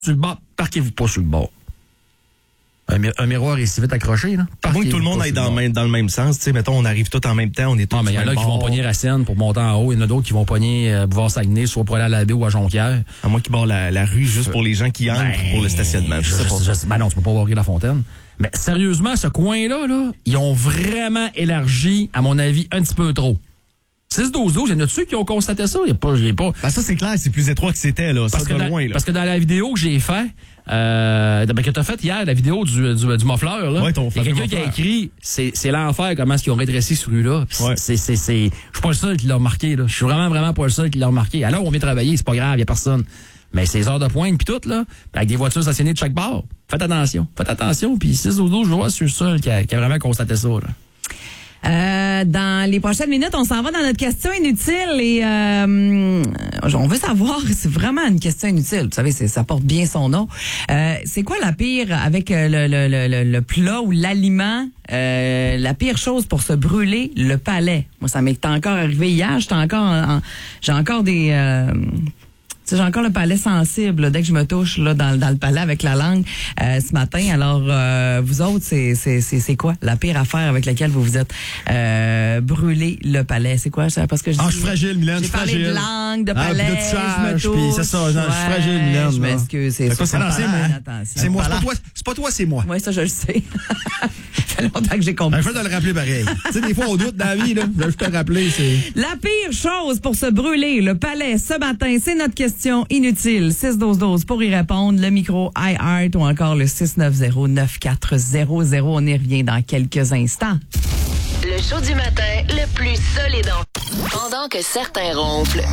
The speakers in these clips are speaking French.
sur le bord, parquez-vous pas sur le bord. Un miroir est si vite accroché, là. À moins que tout le monde aille dans le même sens. Tu sais, mettons, on arrive tous en même temps, on est tous. Non, mais il y en a qui vont pogner Racine pour monter en haut. Il y en a d'autres qui vont pogner Boulevard Saguenay, soit pour aller à la baie ou à Jonquière. À moins qu'ils barrent la rue juste pour les gens qui entrent pour le stationnement. Ben non, tu peux pas barrer la fontaine. Mais sérieusement, ce coin-là, là, ils ont vraiment élargi, à mon avis, un petit peu trop. 6-12-12, il y en a-tu qui ont constaté ça? Il y a pas. Ben ça, c'est clair, c'est plus étroit que c'était, là. Parce ça, que de loin, là. Parce que dans la vidéo que j'ai fait, que t'as fait hier, la vidéo du mofleur, là. Ouais, Il y a quelqu'un qui a écrit, c'est l'enfer, comment est-ce qu'ils ont redressé ce rue-là. Ouais. Je suis pas le seul qui l'a remarqué, là. Je suis vraiment pas le seul qui l'a remarqué. Alors, on vient travailler, c'est pas grave, y a personne. Mais ces heures de pointe pis tout, là, avec des voitures stationnées de chaque bord. Faites attention, puis 6-12-12, je vois, je suis le seul qui a vraiment constaté ça, là. Dans les prochaines minutes, on s'en va dans notre question inutile et on veut savoir, c'est vraiment une question inutile. Vous savez, ça porte bien son nom. C'est quoi la pire avec le plat ou l'aliment? La pire chose pour se brûler le palais. Moi, ça m'est encore arrivé hier. J'ai encore des j'ai encore le palais sensible là, dès que je me touche là dans le palais avec la langue ce matin. Alors vous autres, c'est quoi la pire affaire avec laquelle vous vous êtes brûlé le palais? C'est quoi ça? Parce que je suis fragile, Mylène. J'ai parlé de langue, de palais, je me touche. C'est ça, je suis fragile, Mylène. Je m'excuse, c'est moi. C'est pas toi, c'est moi. Oui, ça je le sais. Ça fait longtemps que j'ai compris. Je vais te le rappeler pareil. Tu sais, des fois on doute dans la vie là. Je vais te le rappeler, c'est. La pire chose pour se brûler le palais ce matin, c'est notre question inutile. 6-12-12 pour y répondre. Le micro iHeart ou encore le 690-9400. On y revient dans quelques instants. Le show du matin le plus solide pendant que certains ronflent.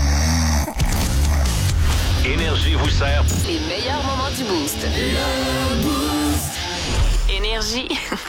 Énergie vous sert Les meilleurs moments du Boost. Énergie.